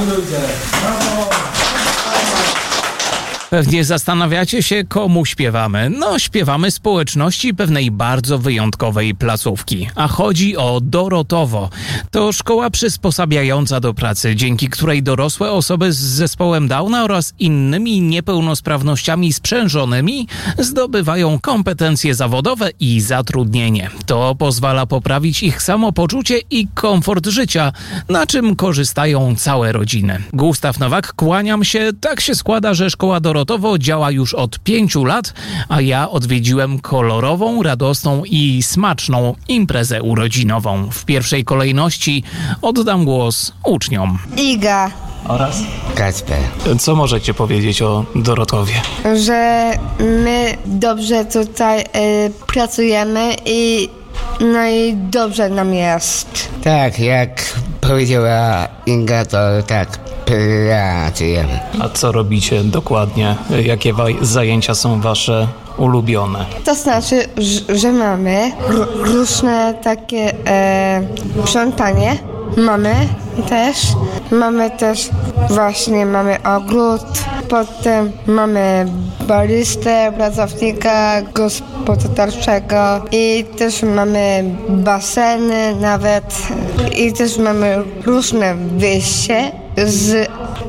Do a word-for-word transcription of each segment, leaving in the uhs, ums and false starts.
Gratuluję. Brawo. Pewnie zastanawiacie się, komu śpiewamy. No, śpiewamy społeczności pewnej bardzo wyjątkowej placówki. A chodzi o Dorotowo. To szkoła przysposabiająca do pracy, dzięki której dorosłe osoby z zespołem Downa oraz innymi niepełnosprawnościami sprzężonymi zdobywają kompetencje zawodowe i zatrudnienie. To pozwala poprawić ich samopoczucie i komfort życia, na czym korzystają całe rodziny. Gustaw Nowak, kłaniam się. Tak się składa, że szkoła Dorotowo działa już od pięciu lat, a ja odwiedziłem kolorową, radosną i smaczną imprezę urodzinową. W pierwszej kolejności oddam głos uczniom. Iga. Oraz? Kacper. Co możecie powiedzieć o Dorotowie? Że my dobrze tutaj y, pracujemy i no i dobrze nam jest. Tak, jak powiedziała Inga, to tak, pracujemy. A co robicie dokładnie? Jakie wa- zajęcia są wasze ulubione? To znaczy, że, że mamy r- różne takie e, sprzątanie. Mamy też. Mamy też właśnie mamy ogród, potem mamy baristę, pracownika gospodarczego i też mamy baseny nawet i też mamy różne wyjście z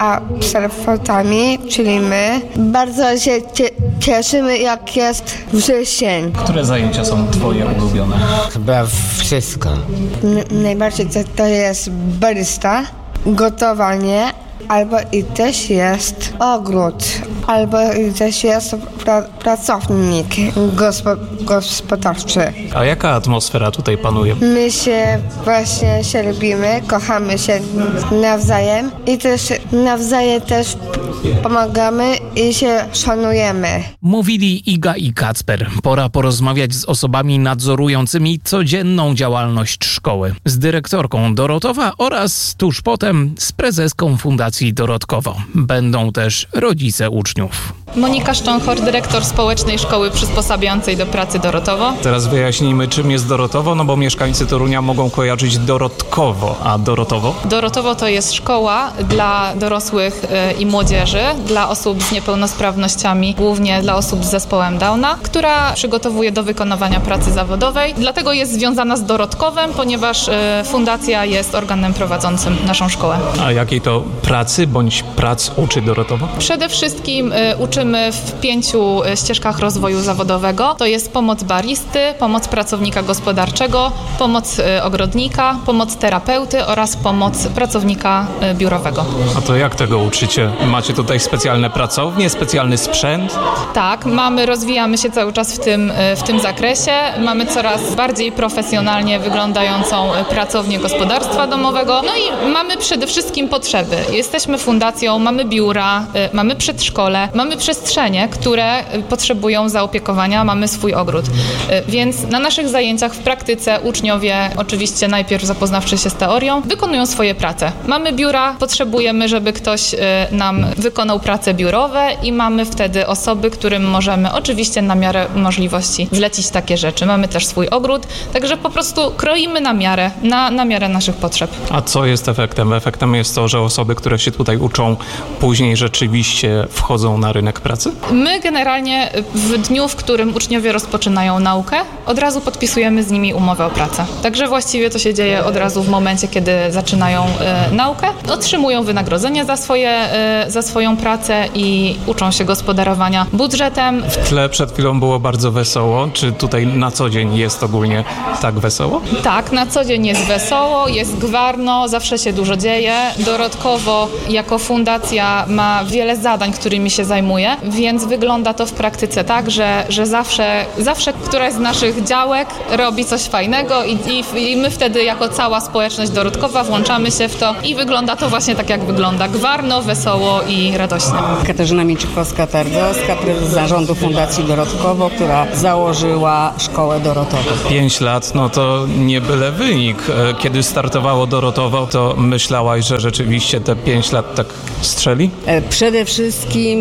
absolwentami, czyli my. Bardzo się cie- cieszymy, jak jest wrzesień. Które zajęcia są twoje ulubione? Chyba wszystko. N- najbardziej to, to jest barista, gotowanie, albo i też jest ogród, albo i też jest pra- pracownik gospo- gospodarczy. A jaka atmosfera tutaj panuje? My się właśnie się lubimy, kochamy się nawzajem i też nawzajem też pomagamy i się szanujemy. Mówili Iga i Kacper. Pora porozmawiać z osobami nadzorującymi codzienną działalność szkoły. Z dyrektorką Dorotowa oraz tuż potem z prezeską Fundacji Dorotkowo. Będą też rodzice uczniów. Monika Szcząchor, dyrektor społecznej szkoły przysposabiającej do pracy Dorotowo. Teraz wyjaśnijmy, czym jest Dorotowo, no bo mieszkańcy Torunia mogą kojarzyć Dorotkowo, a Dorotowo? Dorotowo to jest szkoła dla dorosłych i młodzieży, dla osób z niepełnosprawnościami, głównie dla osób z zespołem Downa, która przygotowuje do wykonywania pracy zawodowej. Dlatego jest związana z Dorotkowem, ponieważ fundacja jest organem prowadzącym naszą szkołę. A jakiej to pracy bądź prac uczy Dorotowo? Przede wszystkim uczymy w pięciu ścieżkach rozwoju zawodowego. To jest pomoc baristy, pomoc pracownika gospodarczego, pomoc ogrodnika, pomoc terapeuty oraz pomoc pracownika biurowego. A to jak tego uczycie? Macie tutaj specjalne pracownie, specjalny sprzęt? Tak, mamy, rozwijamy się cały czas w tym, w tym zakresie. Mamy coraz bardziej profesjonalnie wyglądającą pracownię gospodarstwa domowego. No i mamy przede wszystkim potrzeby. Jesteśmy fundacją, mamy biura, mamy przedszkole, mamy przestrzenie, które potrzebują zaopiekowania, mamy swój ogród. Więc na naszych zajęciach w praktyce uczniowie, oczywiście najpierw zapoznawszy się z teorią, wykonują swoje prace. Mamy biura, potrzebujemy, żeby ktoś nam wykonał prace biurowe i mamy wtedy osoby, którym możemy oczywiście na miarę możliwości zlecić takie rzeczy. Mamy też swój ogród, także po prostu kroimy na miarę, na, na miarę naszych potrzeb. A co jest efektem? Efektem jest to, że osoby, które się tutaj uczą, później rzeczywiście wchodzą na rynek pracy? My generalnie w dniu, w którym uczniowie rozpoczynają naukę, od razu podpisujemy z nimi umowę o pracę. Także właściwie to się dzieje od razu w momencie, kiedy zaczynają y, naukę. Otrzymują wynagrodzenie za, swoje, y, za swoją pracę i uczą się gospodarowania budżetem. W tle przed chwilą było bardzo wesoło. Czy tutaj na co dzień jest ogólnie tak wesoło? Tak, na co dzień jest wesoło, jest gwarno, zawsze się dużo dzieje. Dorotkowo jako fundacja ma wiele zadań, którymi się zajmuje, więc wygląda to w praktyce tak, że, że zawsze, zawsze któraś z naszych działek robi coś fajnego i, i, i my wtedy jako cała społeczność dorotkowa włączamy się w to i wygląda to właśnie tak, jak wygląda. Gwarno, wesoło i radośnie. Katarzyna Mieczykowska-Targowska, prezes zarządu Fundacji Dorotkowo, która założyła szkołę Dorotowo. Pięć lat, no to nie byle wynik. Kiedy startowało Dorotowo, to myślałaś, że rzeczywiście te pięć lat tak strzeli? Przede wszystkim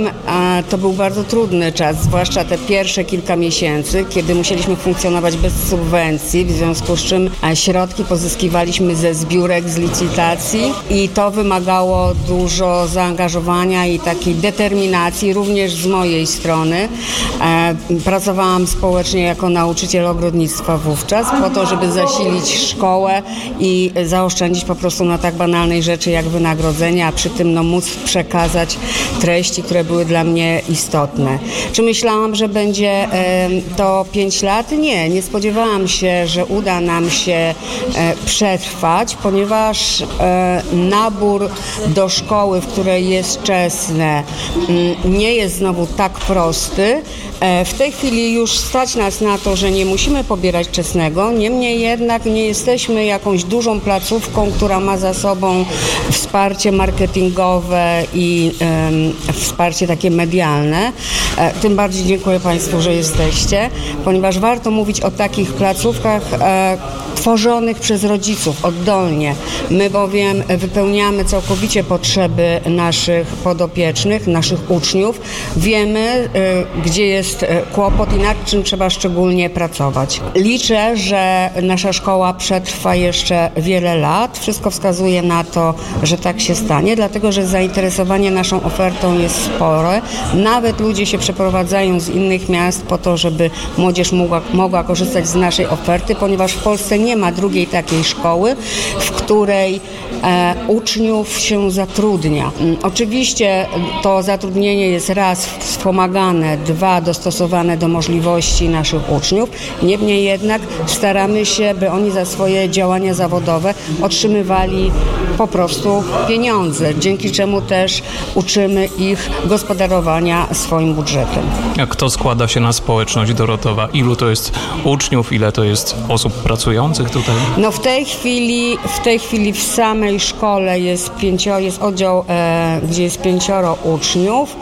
wszystkim a, to był bardzo trudny czas, zwłaszcza te pierwsze kilka miesięcy, kiedy musieliśmy funkcjonować bez subwencji, w związku z czym a, środki pozyskiwaliśmy ze zbiórek, z licytacji i to wymagało dużo zaangażowania i takiej determinacji, również z mojej strony. E, pracowałam społecznie jako nauczyciel ogrodnictwa wówczas, po to, żeby zasilić szkołę i zaoszczędzić po prostu na tak banalnej rzeczy jak wynagrodzenia, a przy tym no, móc przekazać treści, które były dla mnie istotne. Czy myślałam, że będzie e, to pięć lat? Nie, nie spodziewałam się, że uda nam się e, przetrwać, ponieważ e, nabór do szkoły, w której jest czesne, m, nie jest znowu tak prosty. E, w tej chwili już stać nas na to, że nie musimy pobierać czesnego, niemniej jednak nie jesteśmy jakąś dużą placówką, która ma za sobą wsparcie marketingowe i e, wsparcie takie medialne. E, tym bardziej dziękuję Państwu, że jesteście, ponieważ warto mówić o takich placówkach e, tworzonych przez rodziców oddolnie. My bowiem wypełniamy całkowicie potrzeby naszych podopiecznych, naszych uczniów. Wiemy, y, gdzie jest kłopot i nad czym trzeba szczególnie pracować. Liczę, że nasza szkoła przetrwa jeszcze wiele lat. Wszystko wskazuje na to, że tak się stanie, dlatego że zainteresowanie naszą ofertą jest spore. Nawet ludzie się przeprowadzają z innych miast po to, żeby młodzież mogła, mogła korzystać z naszej oferty, ponieważ w Polsce nie ma drugiej takiej szkoły, w której e, uczniów się zatrudnia. Oczywiście to zatrudnienie jest raz wspomagane, dwa dostosowane do możliwości naszych uczniów. Niemniej jednak staramy się, by oni za swoje działania zawodowe otrzymywali po prostu pieniądze, dzięki czemu też uczymy ich gospodarowania swoim budżetem. A kto składa się na społeczność Dorotowa? Ilu to jest uczniów, ile to jest osób pracujących tutaj? No w tej chwili, w tej chwili w samej szkole jest, pięcio, jest oddział, e, gdzie jest pięcioro uczniów.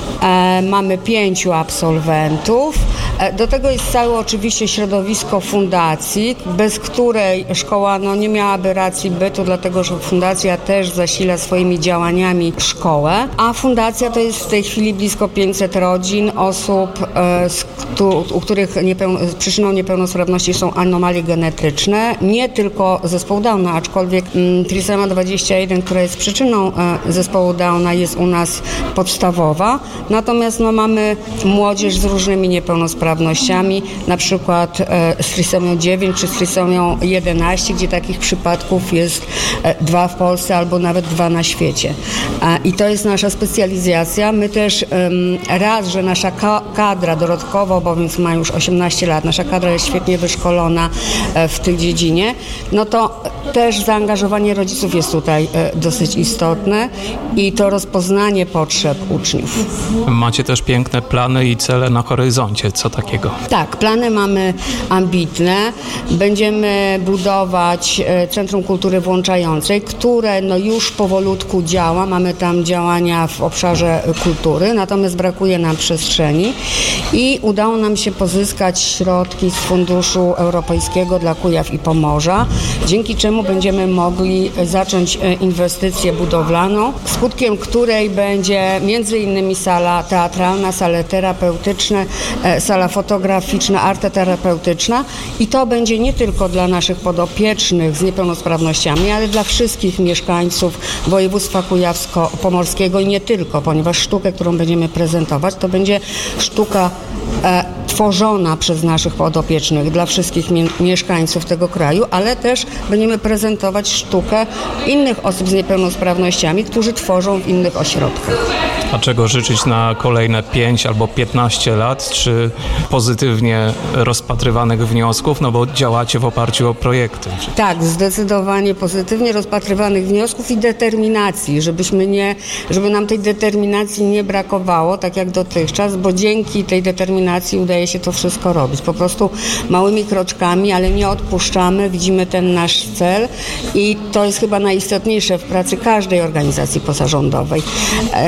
E, mamy pięciu absolwentów. E, do tego jest całe oczywiście środowisko fundacji, bez której szkoła no, nie miałaby racji bytu, dlatego że fundacja też zasila swoimi działaniami szkołę. A fundacja to jest w tej chwili blisko pięćset rodzin, osób, e, z, tu, u których niepełno, przyczyną niepełnosprawności są anomalie genetyczne. Nie tylko zespołu Downa, aczkolwiek mm, trisema dwadzieścia jeden, która jest przyczyną e, zespołu Downa, jest u nas podstawowa. Natomiast no, mamy młodzież z różnymi niepełnosprawnościami, na przykład e, z trisemią dziewięć czy z trisemią jedenaście, gdzie takich przypadków jest e, dwa w Polsce albo nawet dwa na świecie. E, I to jest nasza specjalizacja. My też e, raz, że nasza ka- kadra dorodkowo, bowiem ma już osiemnaście lat, nasza kadra jest świetnie wyszkolona e, w tej dziedzinie, no to też zaangażowanie rodziców jest tutaj e, dosyć istotne i to rozpoznanie potrzeb uczniów. Macie też piękne plany i cele na horyzoncie. Co takiego? Tak, plany mamy ambitne. Będziemy budować e, Centrum Kultury Włączającej, które no już powolutku działa. Mamy tam działania w obszarze kultury, natomiast brakuje nam przestrzeni i udało nam się pozyskać środki z Funduszu Europejskiego dla Kujaw i Pomorza, dzięki czemu będziemy mogli zacząć inwestycję budowlaną, skutkiem której będzie między innymi sala teatralna, sale terapeutyczne, sala fotograficzna, arteterapeutyczna i to będzie nie tylko dla naszych podopiecznych z niepełnosprawnościami, ale dla wszystkich mieszkańców województwa kujawsko-pomorskiego i nie tylko, ponieważ sztukę, którą będziemy prezentować, to będzie sztuka e, tworzona przez naszych podopiecznych dla wszystkich mie- mieszkańców tego kraju, ale też będziemy prezentować sztukę innych osób z niepełnosprawnościami, którzy tworzą w innych ośrodkach. A czego życzyć na kolejne pięć albo piętnaście lat? Czy pozytywnie rozpatrywanych wniosków? No bo działacie w oparciu o projekty. Tak, zdecydowanie pozytywnie rozpatrywanych wniosków i determinacji, żebyśmy nie, żeby nam tej determinacji nie brakowało, tak jak dotychczas, bo dzięki tej determinacji udaje się to wszystko robić. Po prostu małymi kroczkami, ale nie odpuszczamy, widzimy ten nasz cel i to jest chyba najistotniejsze w pracy każdej organizacji pozarządowej. Mamy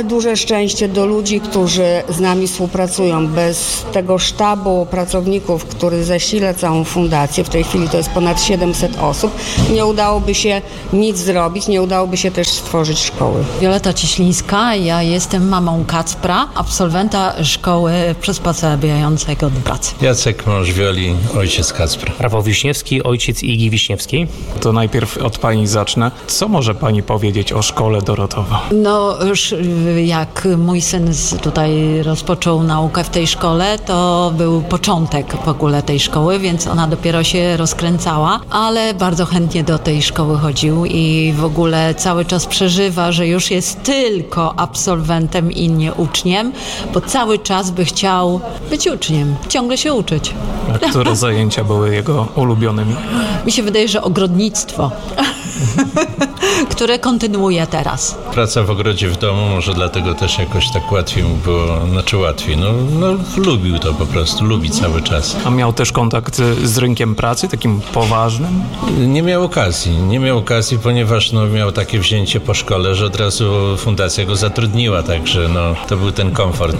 ale duże szczęście do ludzi, którzy z nami współpracują. Bez tego sztabu pracowników, który zasila całą fundację, w tej chwili to jest ponad siedemset osób, nie udałoby się nic zrobić, nie udałoby się też stworzyć szkoły. Wioleta Cieślińska, ja jestem mamą Kacpra, absolwenta szkoły przysposabiającego do pracy. Jacek, mąż Wioli, ojciec Kacpra. Rafał Wiśniewski, ojciec Igi Wiśniewskiej. To najpierw od pani zacznę. Co może pani powiedzieć o szkole Dorotowa? No już jak mój syn tutaj rozpoczął naukę w tej szkole, to był początek w ogóle tej szkoły, więc ona dopiero się rozkręcała, ale bardzo chętnie do tej szkoły chodził i w ogóle cały czas przeżywa, że już jest tylko absolwentem i nie uczniem, bo cały czas by chciał być uczniem, ciągle się uczyć. A które zajęcia były jego ulubionymi? Mi się wydaje, że ogrodnictwo, które kontynuuje teraz. Praca w ogrodzie w domu, może dlatego też jakoś tak łatwiej mu było, znaczy łatwiej, no, no lubił to po prostu, lubi cały czas. A miał też kontakt z rynkiem pracy, takim poważnym? Nie miał okazji, nie miał okazji, ponieważ no, miał takie wzięcie po szkole, że od razu fundacja go zatrudniła, także no, to był ten komfort,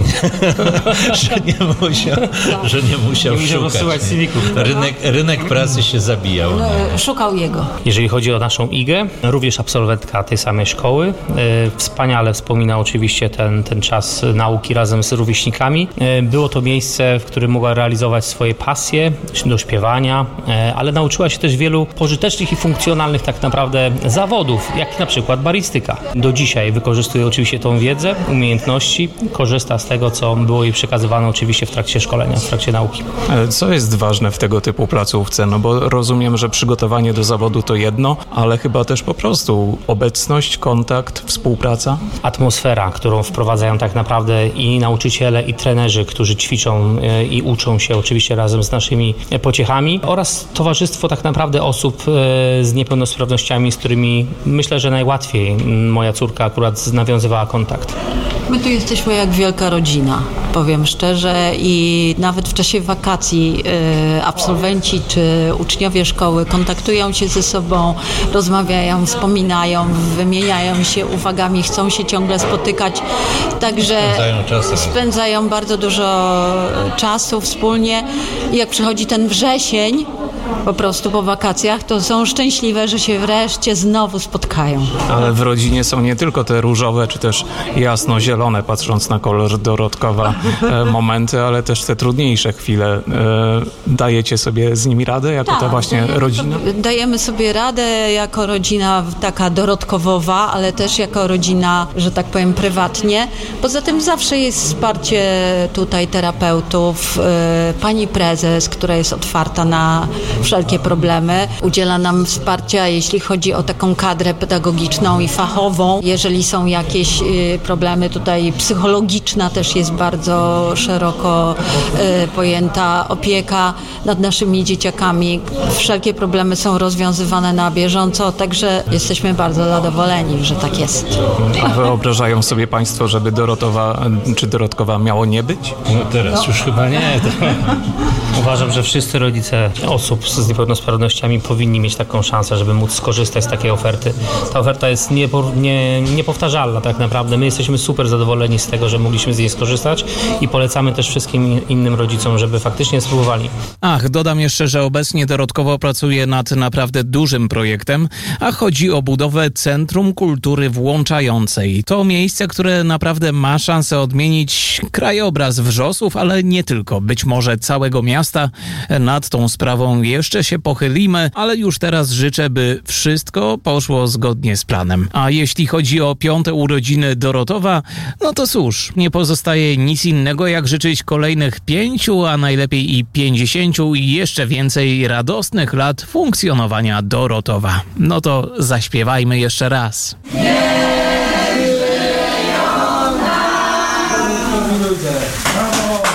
że nie musiał, że nie musiał Nie musiał szukać. rozsyłać C V-ków. Rynek, rynek pracy się zabijał. No. Szukał jego. Jeżeli chodzi o naszą Igę, również absolwentka tej samej szkoły. Wspaniale wspomina oczywiście ten, ten czas nauki razem z rówieśnikami. Było to miejsce, w którym mogła realizować swoje pasje do śpiewania, ale nauczyła się też wielu pożytecznych i funkcjonalnych tak naprawdę zawodów, jak na przykład baristyka. Do dzisiaj wykorzystuje oczywiście tą wiedzę, umiejętności, korzysta z tego, co było jej przekazywane oczywiście w trakcie szkolenia, w trakcie nauki. Co jest ważne w tego typu placówce? No bo rozumiem, że przygotowanie do zawodu to jedno, ale chyba też po prostu obecność, kontakt, współpraca? Atmosfera, którą wprowadzają tak naprawdę i nauczyciele, i trenerzy, którzy ćwiczą i uczą się oczywiście razem z naszymi pociechami, oraz towarzystwo tak naprawdę osób z niepełnosprawnościami, z którymi myślę, że najłatwiej moja córka akurat nawiązywała kontakt. My tu jesteśmy jak wielka rodzina, powiem szczerze, i nawet w czasie wakacji y, absolwenci czy uczniowie szkoły kontaktują się ze sobą, rozmawiają, wspominają, wymieniają się uwagami, chcą się ciągle spotykać, także Spędzają czas. spędzają bardzo dużo czasu wspólnie i jak przychodzi ten wrzesień, po prostu po wakacjach, to są szczęśliwe, że się wreszcie znowu spotkają. Ale w rodzinie są nie tylko te różowe, czy też jasno-zielone, patrząc na kolor Dorotkowa, e, momenty, ale też te trudniejsze chwile. E, dajecie sobie z nimi radę, jako ta właśnie rodzina? Dajemy sobie radę jako rodzina taka dorotkowowa, ale też jako rodzina, że tak powiem, prywatnie. Poza tym zawsze jest wsparcie tutaj terapeutów, e, pani prezes, która jest otwarta na wszelkie problemy. Udziela nam wsparcia, jeśli chodzi o taką kadrę pedagogiczną i fachową. Jeżeli są jakieś y, problemy tutaj, psychologiczna też jest bardzo szeroko y, pojęta opieka nad naszymi dzieciakami. Wszelkie problemy są rozwiązywane na bieżąco, także jesteśmy bardzo zadowoleni, że tak jest. A wyobrażają sobie państwo, żeby Dorotowa czy Dorotkowa miało nie być? No teraz już chyba nie. To... Uważam, że wszyscy rodzice osób z niepełnosprawnościami powinni mieć taką szansę, żeby móc skorzystać z takiej oferty. Ta oferta jest niepo, nie, niepowtarzalna tak naprawdę. My jesteśmy super zadowoleni z tego, że mogliśmy z niej skorzystać i polecamy też wszystkim innym rodzicom, żeby faktycznie spróbowali. Ach, dodam jeszcze, że obecnie Dorotkowo pracuje nad naprawdę dużym projektem, a chodzi o budowę Centrum Kultury Włączającej. To miejsce, które naprawdę ma szansę odmienić krajobraz Wrzosów, ale nie tylko, być może całego miasta. Nad tą sprawą jeszcze się pochylimy, ale już teraz życzę, by wszystko poszło zgodnie z planem. A jeśli chodzi o piąte urodziny Dorotowa, no to cóż, nie pozostaje nic innego jak życzyć kolejnych pięciu, a najlepiej i pięćdziesięciu i jeszcze więcej radosnych lat funkcjonowania Dorotowa. No to zaśpiewajmy jeszcze raz.